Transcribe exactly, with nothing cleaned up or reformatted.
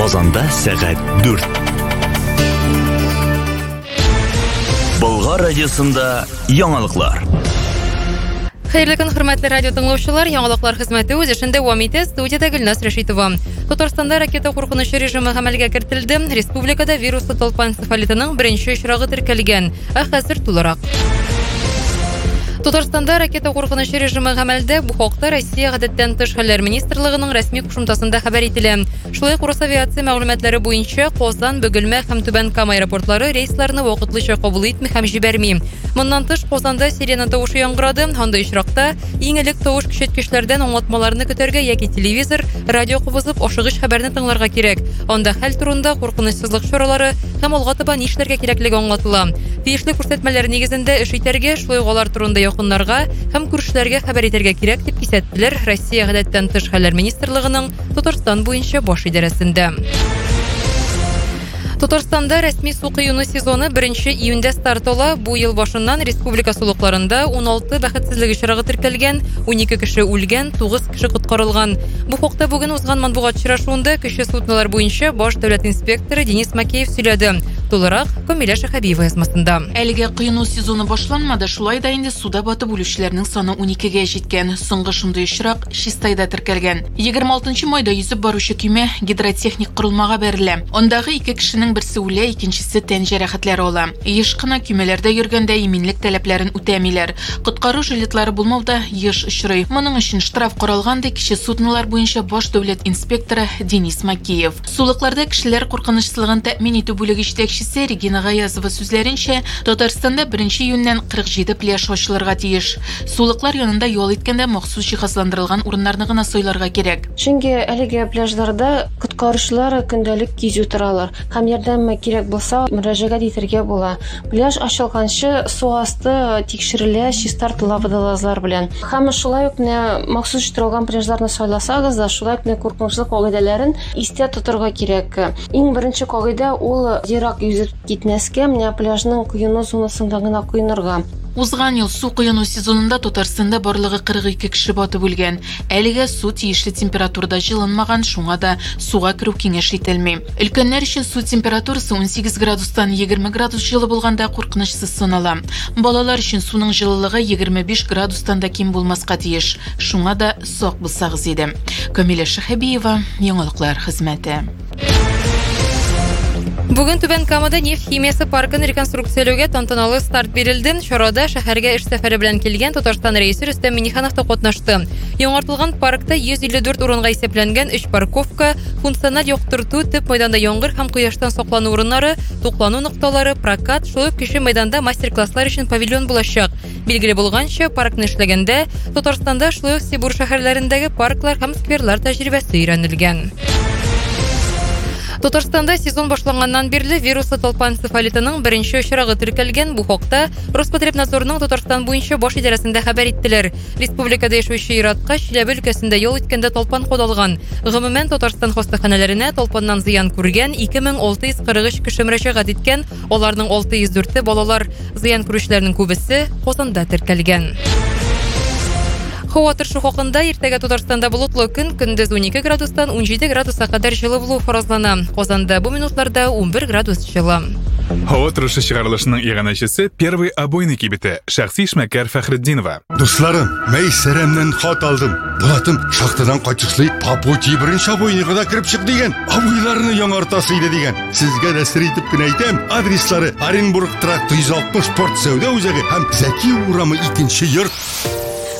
Казанда сәгать дүрт. Болгар радиосында яңалыклар. Хәерле көн, хөрмәтле радио тыңлаучылар, яңалыклар хезмәте үз эшендә дәвам итә. Студиядә Гөлнас Рәшитова. Татарстанда ракета куркынычы режимы гамәлгә кертелде. Республикада вируслы толпа энцефалитының беренче очрагы теркәлгән. Ә хәзер тулырак. Татарстанда ракета куркынычы режимы гамәлдә. Бу хакта Россия гадәттән тыш хәлләр министрлыгының рәсми кушымтасында хәбәр ителә. Шулай ук авиация мәгълүматлары буенча Казан, Бөгелмә һәм Түбән Кама аэропортлары рейсларны вакытлыча кабул итми һәм җибәрми. Моннан тыш Казанда сирена тавышы яңгырады. Андый очракта иң элек тавыш күчәткечләрдән аңлатмаларны көтәргә яки телевизор, радио кубызып ашыгыч хәбәрне тыңларга кирәк. Анда хәл турында куркынычсызлык чаралары һәм алга таба нишләргә кирәклеге аңлатыла. Тиешле күрсәтмәләр нигезендә эш итәргә, шулай ук алар турында якыннарга һәм күршеләргә хәбәр итәргә кирәк дип кисәттеләр Россия гадәттән тыш хәлләр министрлыгының Татарстан буенча баш идарәсендә. Татарстанда рәсми су коюны сезоны беренче июньдә старт ала. Бу ел башыннан республика сулыкларында ун алты бәхетсезлек очрагы теркәлгән, унике кеше үлгән, тугыз кеше коткарылган. Бу хакта бүген узган матбугат очрашуында кеше суднолар буенча баш дәүләт инспекторы Денис Макеев сөйләде. Тулырак Камилә Шәһәбиева язмасында. Әлегә коюну сезоны башланмады, шулай да инде суда батып үлүчеләрнең саны уникегә җиткән. Соңгы шундый очрак Чистайда теркәлгән. егерме алтынчы майда йөзеп баручы көймә гидротехник корылмага бәрелә. Андагы ике кешенең берсе үлә, икенчесе тән җәрәхәтләре ала. Еш кына көймәләрдә йөргәндә иминлек таләпләрен үтәмиләр. Коткару жилетлары булмауда еш очрый. Моның өчен штраф каралган ди кеше суднолар буенча баш дәүләт инспекторы Денис Макеев. Сулыкларда кешеләр куркынычсызлыгын тәэмин итү бүлеге җитәкчесе Регина Гаязова сүзләренчә, Татарстанда беренче июньнән кырык җиде пляж ачылырга тиеш. Сулыклар янында ял иткәндә махсус җиһазландырылган урыннарны гына сойларга кирәк. Чөнки әлеге пляжларда коткаручылар көндәлек кизү торалар. Һәм ярдәм кирәк булса, мөрәҗәгать итәргә була. Пляж ачылганчы су асты тикшерелә чистартыла водолазлар белән. Һәм шулай ук менә махсус җитәргән пляжларны сайласагыз да, шулай ук куркынычсыз кагыйдәләрен истә тотарга кирәк. Иң беренче кагыйдә ул ерак yüzüp gitmәскә, менә пляжның коюну зонасында гына коенырга. Узган ел су коюну сезонында Татарстанда барлыгы кырык ике кеше батып үлгән. Әлегә су тиешле температурада җылынмаган, шуңа да суга керү киңәш ителми. Өлкәннәр өчен су температурасы ун сигез градустан егерме градус җылы булганда куркынычсыз санала. Балалар өчен суның җылылыгы егерме биш градустан да ким булмаска тиеш. Шуңа да сак булсагыз иде. Камилә Шәһәбиева, яңалыклар хезмәте. Бүген Түбән Камада нефть химиясе паркын реконструкцияләүгә тантаналы старт бирелде. Чарада шәһәргә эш сәфәре белән килгән Татарстан рәисе Рөстәм Миңнеханов та катнашты. Яңартылган паркта йөз илле дүрт урынга исәпләнгән өч парковка, функциональ яктырту, төп мәйданда яңгыр һәм кояштан саклану урыннары, туклану нокталары, прокат, шулай ук кеше мәйданда мастер-класслар өчен павильон булачак. Билгеле булганча, паркны эшләгәндә Татарстанда шулай ук Сибур шәһәрләрендәге парклар һәм скверлар тәҗрибәсе өйрәнелгән. Татарстанда сезон башланганнан бирле вируслы толпа энцефалитының беренче очрагы теркәлгән. Бу хакта Роспотребнадзорның Татарстан буенча баш идарәсендә хәбәр иттеләр. Республикада яшәүче ир-атка Чиләбе өлкәсендә ял иткәндә толпан кодалган. Гомумән Татарстан хастаханәләренә толпаннан зыян күргән ике мең алты йөз кырык өч кеше мөрәҗәгать иткән. Аларның алты йөз дүрте балалар. Зыян күрүчеләрнең күбесе Казанда теркәлгән. Һава торышы хакында иртәгә Татарстанда болытлы көн, көндез унике градустан ун җиде градуска кадәр җылы булу фаразлана. Казанда бу минутларда ун бер градус җылы. Һава торышы чыгарылышының иганәчесе первый обойный кибете Шәхси Ишмәкәр Фәхретдинова. Дусларым, Мәйсәрәмнән хат алдым. Булатым шахтадан кайтышлый Папути беренче обойныйга да кирип чык дигән. Обойларны яңартасы иде дигән. Сезгә дә сер итеп кенә әйтәм. Адреслары Оренбург тракт йөз алтмыш спорт сәүдә үзәге һәм Зәки урамы икенче йорт.